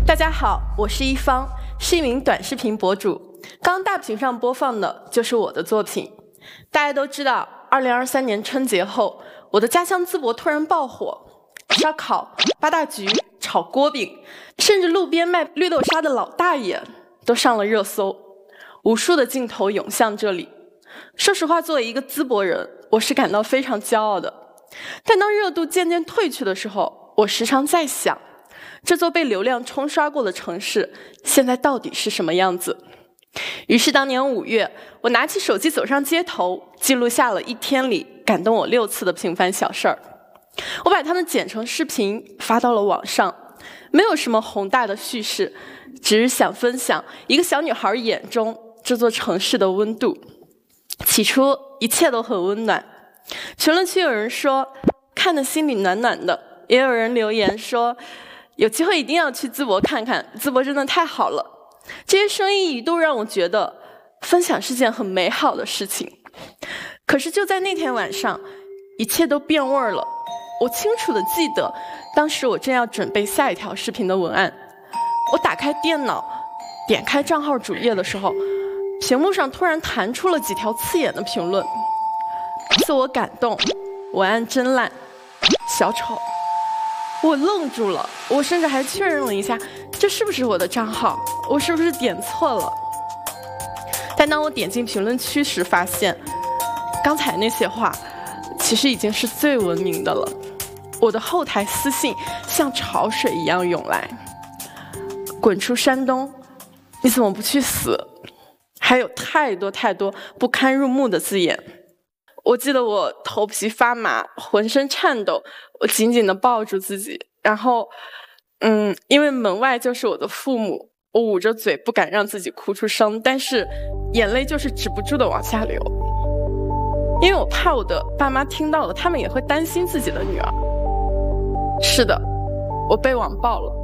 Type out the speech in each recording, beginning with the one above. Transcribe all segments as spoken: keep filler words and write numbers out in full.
大家好，我是一方，是一名短视频博主。刚大屏上播放的就是我的作品。大家都知道，二零二三年春节后，我的家乡淄博突然爆火，烧烤、八大局、炒锅饼，甚至路边卖绿豆沙的老大爷都上了热搜，无数的镜头涌向这里。说实话，作为一个淄博人，我是感到非常骄傲的。但当热度渐渐退去的时候，我时常在想，这座被流量冲刷过的城市，现在到底是什么样子？于是当年五月，我拿起手机走上街头，记录下了一天里感动我六次的平凡小事儿。我把它们剪成视频发到了网上，没有什么宏大的叙事，只是想分享一个小女孩眼中这座城市的温度。起初一切都很温暖，评论区有人说看得心里暖暖的，也有人留言说有机会一定要去淄博看看，淄博真的太好了。这些声音一度让我觉得分享是件很美好的事情。可是就在那天晚上，一切都变味儿了。我清楚地记得，当时我正要准备下一条视频的文案，我打开电脑，点开账号主页的时候，屏幕上突然弹出了几条刺眼的评论：自我感动，文案真烂，小丑。我愣住了，我甚至还确认了一下，这是不是我的账号？我是不是点错了？但当我点进评论区时，发现刚才那些话其实已经是最文明的了。我的后台私信像潮水一样涌来：滚出山东，你怎么不去死？还有太多太多不堪入目的字眼。我记得我头皮发麻，浑身颤抖，我紧紧地抱住自己，然后嗯，因为门外就是我的父母，我捂着嘴不敢让自己哭出声，但是眼泪就是止不住的往下流，因为我怕我的爸妈听到了，他们也会担心自己的女儿。是的，我被网暴了。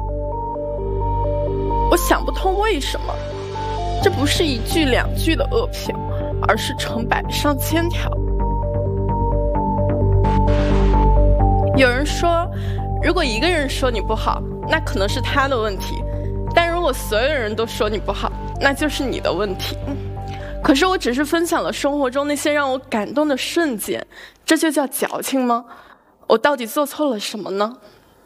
我想不通为什么，这不是一句两句的恶评，而是成百上千条。有人说，如果一个人说你不好，那可能是他的问题，但如果所有人都说你不好，那就是你的问题。可是我只是分享了生活中那些让我感动的瞬间，这就叫矫情吗？我到底做错了什么呢？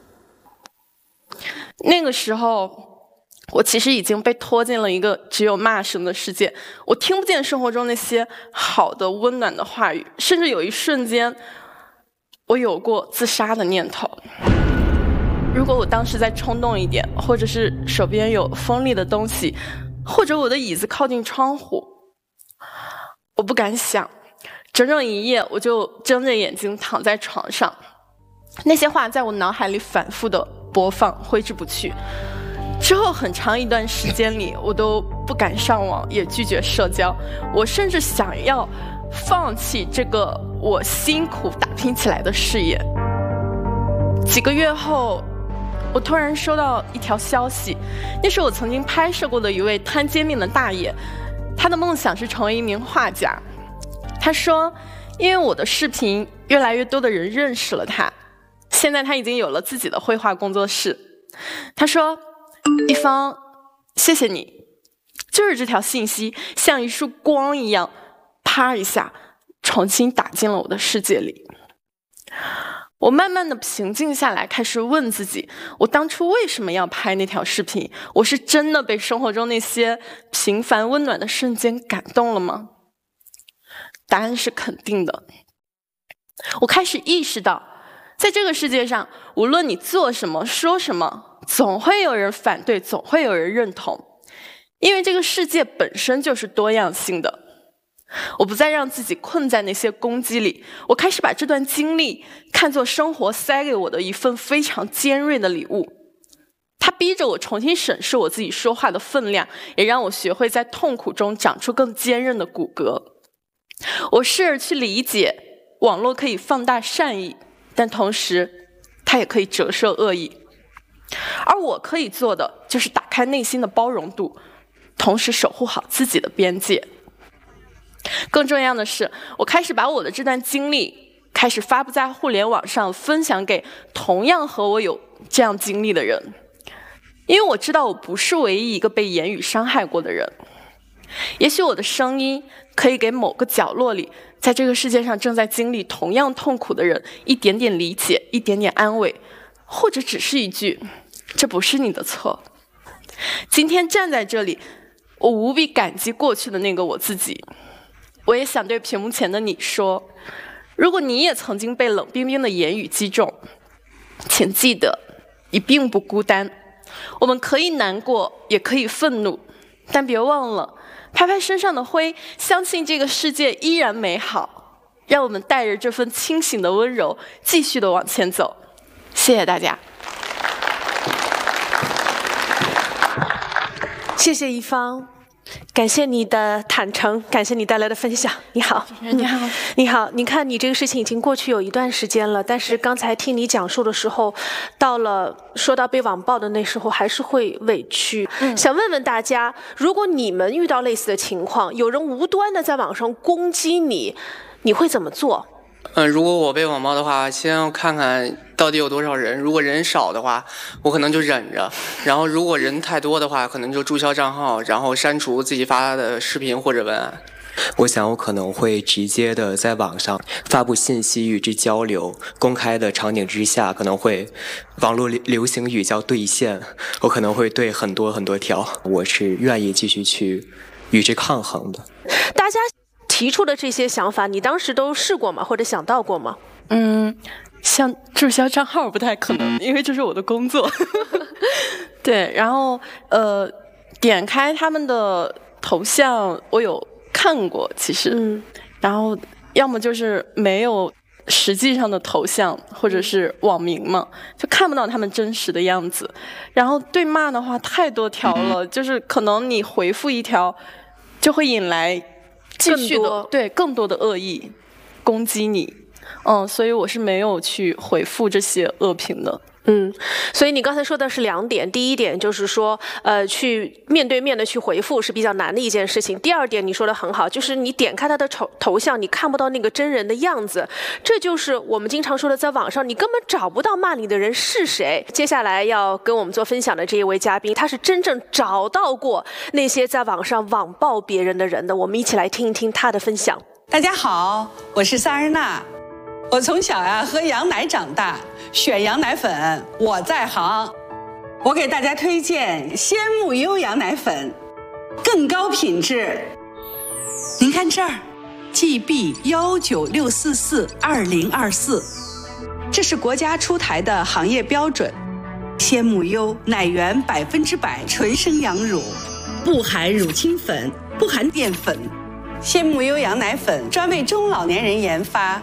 那个时候我其实已经被拖进了一个只有骂声的世界，我听不见生活中那些好的温暖的话语，甚至有一瞬间我有过自杀的念头。如果我当时再冲动一点，或者是手边有锋利的东西，或者我的椅子靠近窗户，我不敢想。整整一夜我就睁着眼睛躺在床上，那些话在我脑海里反复的播放，挥之不去。之后很长一段时间里，我都不敢上网，也拒绝社交，我甚至想要放弃这个我辛苦打拼起来的事业。几个月后，我突然收到一条消息，那是我曾经拍摄过的一位摊煎饼的大爷，他的梦想是成为一名画家。他说，因为我的视频越来越多的人认识了他，现在他已经有了自己的绘画工作室。他说，一方，谢谢你，就是这条信息像一束光一样，啪一下重新打进了我的世界里。我慢慢的平静下来，开始问自己，我当初为什么要拍那条视频？我是真的被生活中那些平凡温暖的瞬间感动了吗？答案是肯定的。我开始意识到，在这个世界上，无论你做什么说什么，总会有人反对，总会有人认同，因为这个世界本身就是多样性的。我不再让自己困在那些攻击里，我开始把这段经历看作生活塞给我的一份非常尖锐的礼物。它逼着我重新审视我自己说话的分量，也让我学会在痛苦中长出更坚韧的骨骼。我试着去理解，网络可以放大善意，但同时它也可以折射恶意。而我可以做的就是打开内心的包容度，同时守护好自己的边界。更重要的是，我开始把我的这段经历开始发布在互联网上，分享给同样和我有这样经历的人。 因为我知道我不是唯一一个被言语伤害过的人。也许我的声音可以给某个角落里，在这个世界上正在经历同样痛苦的人一点点理解，一点点安慰，或者只是一句这不是你的错。今天站在这里，我无比感激过去的那个我自己。我也想对屏幕前的你说，如果你也曾经被冷冰冰的言语击中，请记得你并不孤单。我们可以难过，也可以愤怒，但别忘了拍拍身上的灰，相信这个世界依然美好。让我们带着这份清醒的温柔继续的往前走。谢谢大家。 谢谢一方，感谢你的坦诚，感谢你带来的分享。你好， 你好， 嗯、你好。你看，你这个事情已经过去有一段时间了，但是刚才听你讲述的时候，到了说到被网暴的那时候，还是会委屈。嗯、想问问大家，如果你们遇到类似的情况，有人无端的在网上攻击你，你会怎么做？ 嗯，如果我被网暴的话，先要看看到底有多少人。如果人少的话，我可能就忍着；然后如果人太多的话，可能就注销账号，然后删除自己发的视频或者文案。 我想我可能会直接的在网上发布信息与之交流，公开的场景之下可能会网络流行语叫兑现，我可能会对很多很多条，我是愿意继续去与之抗衡的。 大家提出的这些想法，你当时都试过吗？或者想到过吗？ 嗯，像注销账号不太可能，因为这是我的工作。对，然后呃，点开他们的头像，我有看过，其实，嗯，然后要么就是没有实际上的头像，或者是网名嘛，就看不到他们真实的样子。然后对骂的话太多条了，就是可能你回复一条，就会引来继续的对更多的恶意攻击你。嗯，所以我是没有去回复这些恶评的。 嗯，所以你刚才说的是两点，第一点就是说，呃，去面对面的去回复是比较难的一件事情。第二点你说的很好，就是你点开他的头头像，你看不到那个真人的样子，这就是我们经常说的，在网上你根本找不到骂你的人是谁。接下来要跟我们做分享的这一位嘉宾，他是真正找到过那些在网上网暴别人的人的，我们一起来听一听他的分享。 大家好，我是萨日娜。我从小呀、啊、喝羊奶长大，选羊奶粉我在行。我给大家推荐鲜木优羊奶粉，更高品质。您看这儿 ，G B 幺九六四四二零二四，这是国家出台的行业标准。鲜木优奶源百分之百纯生羊乳，不含乳清粉，不含淀粉。鲜木优羊奶粉专为中老年人研发。